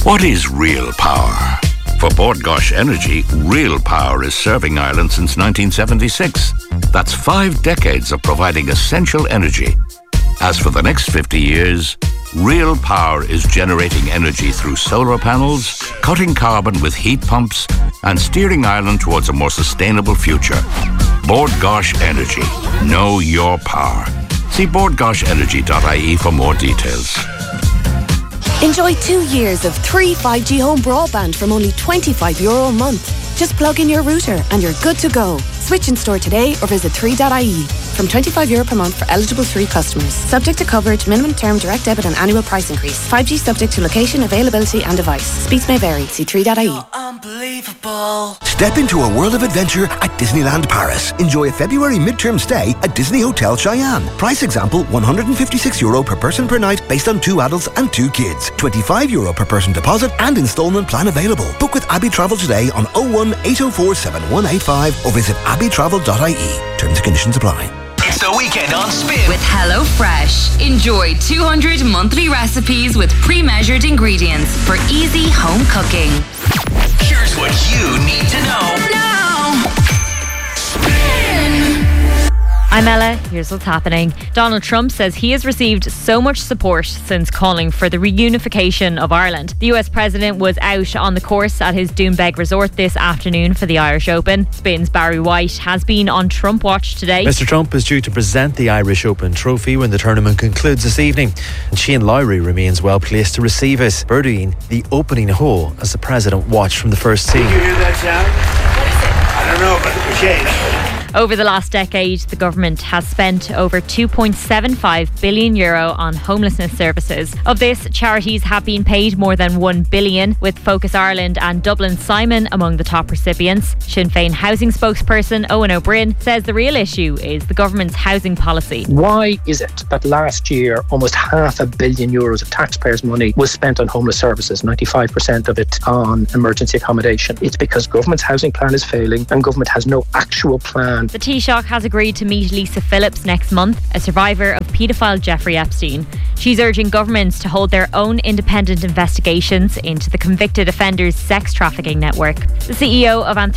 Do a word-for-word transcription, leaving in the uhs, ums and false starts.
What is real power? For Bord Gáis Energy, real power is serving Ireland since nineteen seventy-six. That's five decades of providing essential energy. As for the next fifty years, real power is generating energy through solar panels, cutting carbon with heat pumps, and steering Ireland towards a more sustainable future. Bord Gáis Energy. Know your power. See bord gáis energy dot I E for more details. Enjoy two years of free five G home broadband from only twenty-five euro a month. Just plug in your router and you're good to go. Switch in store today or visit three dot I E. From twenty-five euro per month for eligible three customers. Subject to coverage, minimum term, direct debit and annual price increase. five G subject to location, availability and device. Speeds may vary. See three dot I E. Unbelievable. Step into a world of adventure at Disneyland Paris. Enjoy a February midterm stay at Disney Hotel Cheyenne. Price example, one hundred fifty-six euro per person per night based on two adults and two kids. twenty-five euro per person deposit and instalment plan available. Book with Abbey Travel today on oh one eight oh four seven one eight five or visit abbey travel dot I E. Terms and conditions apply. It's the weekend on Spin with HelloFresh. Enjoy two hundred monthly recipes with pre-measured ingredients for easy home cooking. Here's what you need to know now. Spin. I'm Ella, here's what's happening. Donald Trump says he has received so much support since calling for the reunification of Ireland. The U S president was out on the course at his Doonbeg resort this afternoon for the Irish Open. Spin's Barry White has been on Trump watch today. Mister Trump is due to present the Irish Open trophy when the tournament concludes this evening, and Shane Lowry remains well placed to receive it, birdieing the opening hole as the president watched from the first tee. Did you hear that sound? I don't know, but it was Shane. Over the last decade, the government has spent over two point seven five billion euro on homelessness services. Of this, charities have been paid more than one billion, with Focus Ireland and Dublin Simon among the top recipients. Sinn Féin housing spokesperson Owen O'Brien says the real issue is the government's housing policy. Why is it that last year almost half a billion euros of taxpayers' money was spent on homeless services, ninety-five percent of it on emergency accommodation? It's because government's housing plan is failing and government has no actual plan. The Taoiseach has agreed to meet Lisa Phillips next month, a survivor of paedophile Jeffrey Epstein. She's urging governments to hold their own independent investigations into the convicted offender's sex trafficking network. The C E O of Anthropology